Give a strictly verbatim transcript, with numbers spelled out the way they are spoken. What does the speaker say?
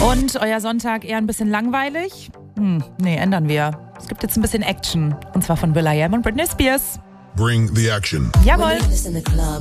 Und euer Sonntag eher ein bisschen langweilig? Hm, nee, ändern wir. Es gibt jetzt ein bisschen Action. Und zwar von will I am und Britney Spears. Bring the action. Jawohl.